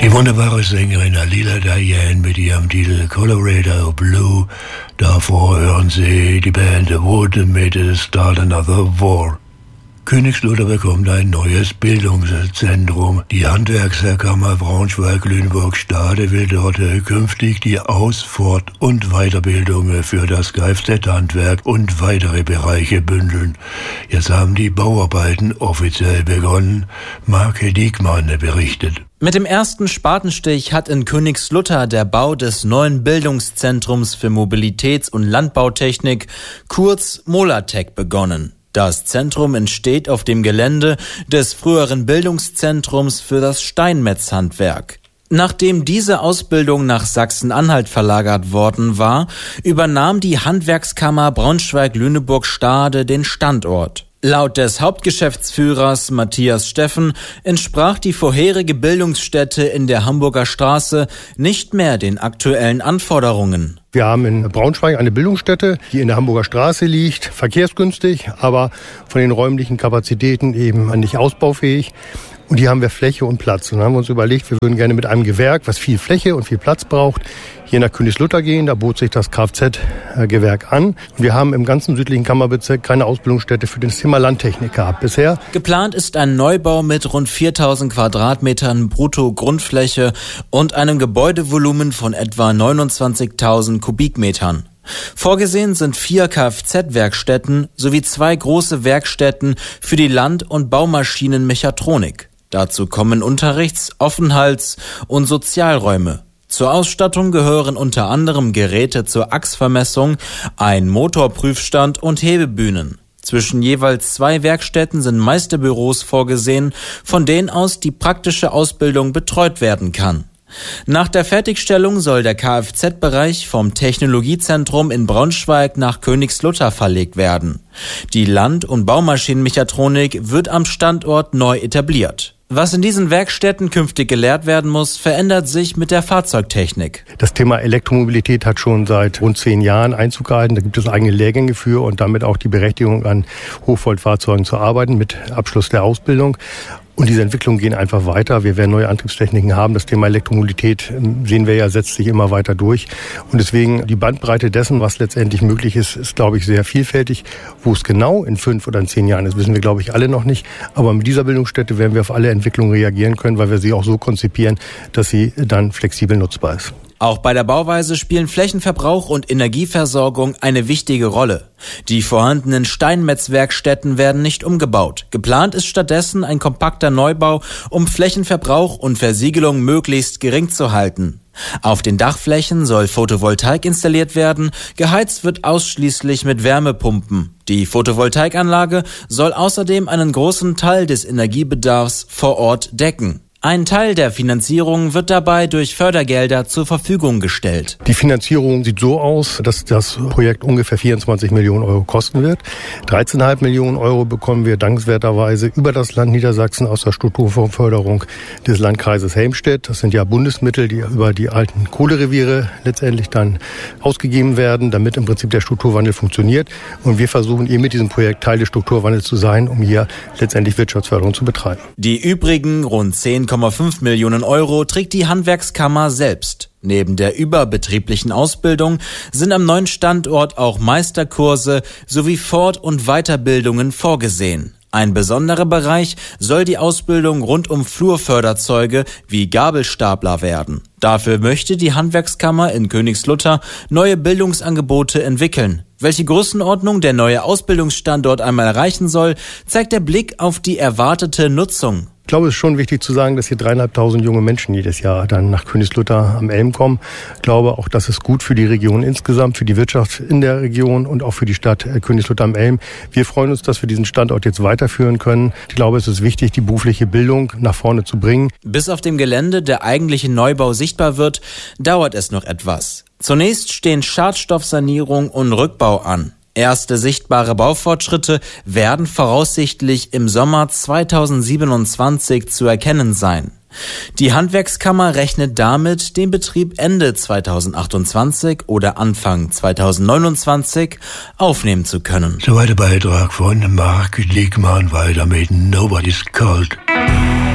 Die wunderbare Sängerin Alila Diane mit ihrem Titel Colorado Blue. Davor hören Sie die Band The Wood mit Start Another War. Königslutter bekommt ein neues Bildungszentrum. Die Handwerkskammer Braunschweig-Lüneburg-Stade will dort künftig die Aus-, Fort- und Weiterbildung für das Kfz-Handwerk und weitere Bereiche bündeln. Jetzt haben die Bauarbeiten offiziell begonnen. Marc Diekmann berichtet. Mit dem ersten Spatenstich hat in Königslutter der Bau des neuen Bildungszentrums für Mobilitäts- und Landbautechnik, kurz Molatec, begonnen. Das Zentrum entsteht auf dem Gelände des früheren Bildungszentrums für das Steinmetzhandwerk. Nachdem diese Ausbildung nach Sachsen-Anhalt verlagert worden war, übernahm die Handwerkskammer Braunschweig-Lüneburg-Stade den Standort. Laut des Hauptgeschäftsführers Matthias Steffen entsprach die vorherige Bildungsstätte in der Hamburger Straße nicht mehr den aktuellen Anforderungen. Wir haben in Braunschweig eine Bildungsstätte, die in der Hamburger Straße liegt, verkehrsgünstig, aber von den räumlichen Kapazitäten eben nicht ausbaufähig. Und hier haben wir Fläche und Platz. Und dann haben wir uns überlegt, wir würden gerne mit einem Gewerk, was viel Fläche und viel Platz braucht, hier nach Königslutter gehen. Da bot sich das Kfz-Gewerk an. Und wir haben im ganzen südlichen Kammerbezirk keine Ausbildungsstätte für das Thema Landtechnik gehabt bisher. Geplant ist ein Neubau mit rund 4.000 Quadratmetern Brutto-Grundfläche und einem Gebäudevolumen von etwa 29.000 Kubikmetern. Vorgesehen sind 4 Kfz-Werkstätten sowie 2 große Werkstätten für die Land- und Baumaschinenmechatronik. Dazu kommen Unterrichts-, Aufenthalts- und Sozialräume. Zur Ausstattung gehören unter anderem Geräte zur Achsvermessung, ein Motorprüfstand und Hebebühnen. Zwischen jeweils 2 Werkstätten sind Meisterbüros vorgesehen, von denen aus die praktische Ausbildung betreut werden kann. Nach der Fertigstellung soll der Kfz-Bereich vom Technologiezentrum in Braunschweig nach Königslutter verlegt werden. Die Land- und Baumaschinenmechatronik wird am Standort neu etabliert. Was in diesen Werkstätten künftig gelehrt werden muss, verändert sich mit der Fahrzeugtechnik. Das Thema Elektromobilität hat schon seit rund 10 Jahren Einzug gehalten. Da gibt es eigene Lehrgänge für und damit auch die Berechtigung, an Hochvoltfahrzeugen zu arbeiten mit Abschluss der Ausbildung. Und diese Entwicklungen gehen einfach weiter. Wir werden neue Antriebstechniken haben. Das Thema Elektromobilität, sehen wir ja, setzt sich immer weiter durch. Und deswegen die Bandbreite dessen, was letztendlich möglich ist, ist, glaube ich, sehr vielfältig. Wo es genau in 5 oder in 10 Jahren ist, wissen wir, glaube ich, alle noch nicht. Aber mit dieser Bildungsstätte werden wir auf alle Entwicklungen reagieren können, weil wir sie auch so konzipieren, dass sie dann flexibel nutzbar ist. Auch bei der Bauweise spielen Flächenverbrauch und Energieversorgung eine wichtige Rolle. Die vorhandenen Steinmetzwerkstätten werden nicht umgebaut. Geplant ist stattdessen ein kompakter Neubau, um Flächenverbrauch und Versiegelung möglichst gering zu halten. Auf den Dachflächen soll Photovoltaik installiert werden, geheizt wird ausschließlich mit Wärmepumpen. Die Photovoltaikanlage soll außerdem einen großen Teil des Energiebedarfs vor Ort decken. Ein Teil der Finanzierung wird dabei durch Fördergelder zur Verfügung gestellt. Die Finanzierung sieht so aus, dass das Projekt ungefähr 24 Millionen Euro kosten wird. 13,5 Millionen Euro bekommen wir dankenswerterweise über das Land Niedersachsen aus der Strukturförderung des Landkreises Helmstedt. Das sind ja Bundesmittel, die über die alten Kohlereviere letztendlich dann ausgegeben werden, damit im Prinzip der Strukturwandel funktioniert. Und wir versuchen eben mit diesem Projekt Teil des Strukturwandels zu sein, um hier letztendlich Wirtschaftsförderung zu betreiben. Die übrigen rund 10,5 Millionen Euro trägt die Handwerkskammer selbst. Neben der überbetrieblichen Ausbildung sind am neuen Standort auch Meisterkurse sowie Fort- und Weiterbildungen vorgesehen. Ein besonderer Bereich soll die Ausbildung rund um Flurförderzeuge wie Gabelstapler werden. Dafür möchte die Handwerkskammer in Königslutter neue Bildungsangebote entwickeln. Welche Größenordnung der neue Ausbildungsstandort einmal erreichen soll, zeigt der Blick auf die erwartete Nutzung. Ich glaube, es ist schon wichtig zu sagen, dass hier 3.500 junge Menschen jedes Jahr dann nach Königslutter am Elm kommen. Ich glaube auch, das ist gut für die Region insgesamt, für die Wirtschaft in der Region und auch für die Stadt Königslutter am Elm. Wir freuen uns, dass wir diesen Standort jetzt weiterführen können. Ich glaube, es ist wichtig, die berufliche Bildung nach vorne zu bringen. Bis auf dem Gelände der eigentliche Neubau sichtbar wird, dauert es noch etwas. Zunächst stehen Schadstoffsanierung und Rückbau an. Erste sichtbare Baufortschritte werden voraussichtlich im Sommer 2027 zu erkennen sein. Die Handwerkskammer rechnet damit, den Betrieb Ende 2028 oder Anfang 2029 aufnehmen zu können. Soweit der Beitrag von Marc Diekmann, weiter mit Nobody's Cult.